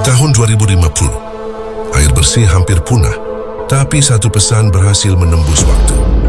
Tahun 2050, air bersih hampir punah, tapi satu pesan berhasil menembus waktu.